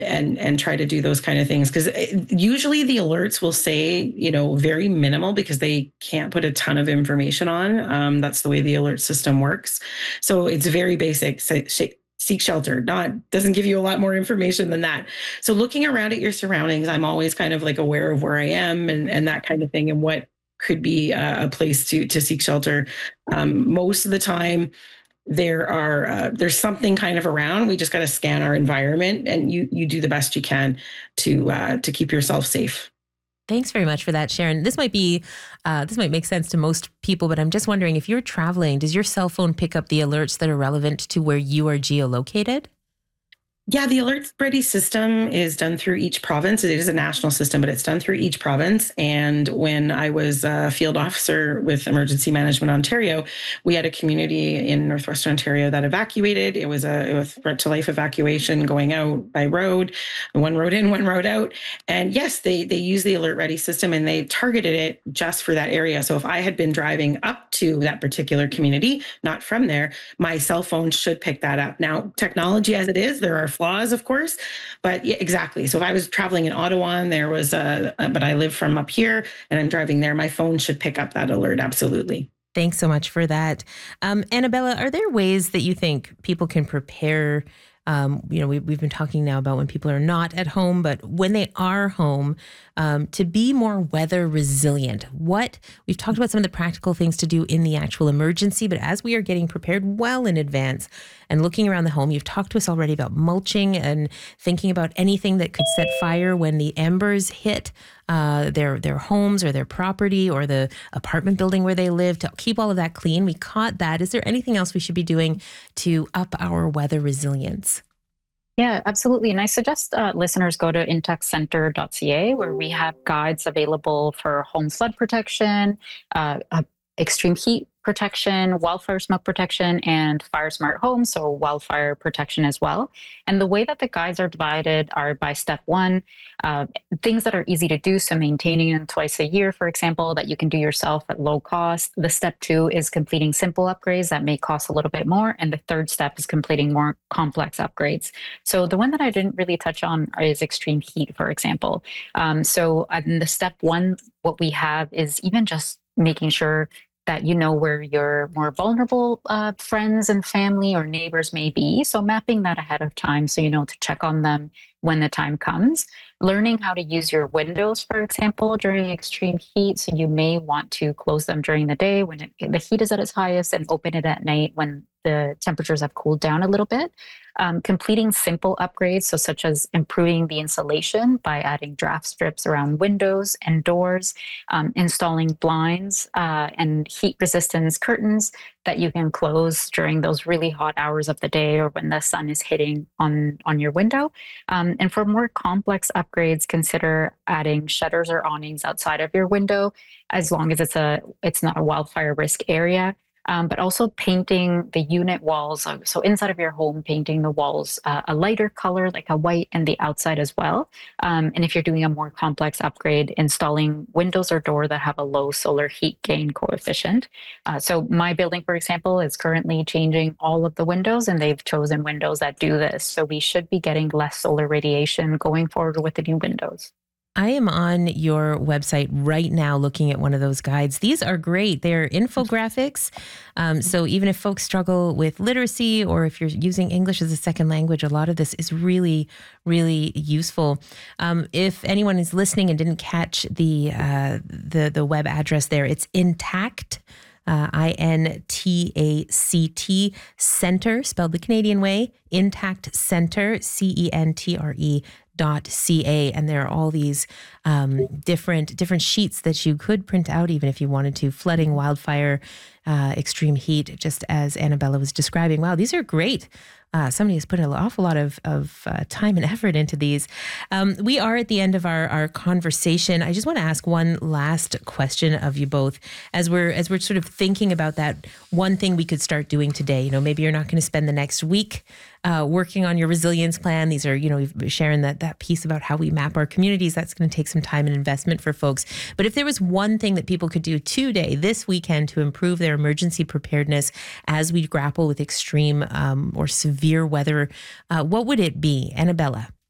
and try to do those kind of things, because usually the alerts will say, very minimal, because they can't put a ton of information on. That's the way the alert system works. So it's very basic. Seek shelter, doesn't give you a lot more information than that. So looking around at your surroundings, I'm always kind of like aware of where I am, and that kind of thing, and what could be a place to seek shelter. Most of the time, there's something kind of around. We just got to scan our environment, and you do the best you can to keep yourself safe. Thanks very much for that, Sharon. This might make sense to most people, but I'm just wondering, if you're traveling, does your cell phone pick up the alerts that are relevant to where you are geolocated? Yeah, the Alert Ready system is done through each province. It is a national system, but it's done through each province. And when I was a field officer with Emergency Management Ontario, we had a community in Northwestern Ontario that evacuated. It was a threat to life evacuation going out by road, one road in, one road out. And yes, they use the Alert Ready system, and they targeted it just for that area. So if I had been driving up to that particular community, not from there, my cell phone should pick that up. Now, technology as it is, there are flaws, of course, but yeah, exactly. So if I was traveling in Ottawa and there was but I live from up here and I'm driving there, my phone should pick up that alert. Absolutely. Thanks so much for that. Annabella, are there ways that you think people can prepare? We've been talking now about when people are not at home, but when they are home, to be more weather resilient. We've talked about some of the practical things to do in the actual emergency, but as we are getting prepared well in advance and looking around the home, you've talked to us already about mulching and thinking about anything that could set fire when the embers hit their homes or their property or the apartment building where they live, to keep all of that clean. We caught that. Is there anything else we should be doing to up our weather resilience? Yeah, absolutely. And I suggest listeners go to intexcenter.ca, where we have guides available for home flood protection, extreme heat protection, wildfire smoke protection, and fire smart homes, so wildfire protection as well. And the way that the guides are divided are by step one, things that are easy to do, so maintaining them twice a year, for example, that you can do yourself at low cost. The step two is completing simple upgrades that may cost a little bit more. And the third step is completing more complex upgrades. So the one that I didn't really touch on is extreme heat, for example. So in the step one, what we have is even just making sure that you know where your more vulnerable friends and family or neighbors may be. So mapping that ahead of time, so you know to check on them when the time comes. Learning how to use your windows, for example, during extreme heat. So you may want to close them during the day when the heat is at its highest, and open it at night when the temperatures have cooled down a little bit. Completing simple upgrades, so such as improving the insulation by adding draft strips around windows and doors, installing blinds and heat resistance curtains that you can close during those really hot hours of the day or when the sun is hitting on your window. And for more complex upgrades, consider adding shutters or awnings outside of your window, as long as it's not a wildfire risk area. But also painting the unit walls. So inside of your home, painting the walls a lighter color, like a white, and the outside as well. And if you're doing a more complex upgrade, installing windows or door that have a low solar heat gain coefficient. So my building, for example, is currently changing all of the windows, and they've chosen windows that do this. So we should be getting less solar radiation going forward with the new windows. I am on your website right now looking at one of those guides. These are great. They're infographics. So even if folks struggle with literacy, or if you're using English as a second language, a lot of this is really, really useful. If anyone is listening and didn't catch the web address there, it's Intact. INTACT Center, spelled the Canadian way, Intact Center, CENTRE.ca. And there are all these different sheets that you could print out, even if you wanted to. Flooding, wildfire, extreme heat, just as Annabella was describing. Wow, these are great. Somebody has put an awful lot of time and effort into these. We are at the end of our conversation. I just want to ask one last question of you both, as we're sort of thinking about that one thing we could start doing today. Maybe you're not going to spend the next week working on your resilience plan. These are, sharing that piece about how we map our communities. That's going to take some time and investment for folks. But if there was one thing that people could do today, this weekend, to improve their emergency preparedness as we grapple with extreme or severe weather, what would it be? Annabella?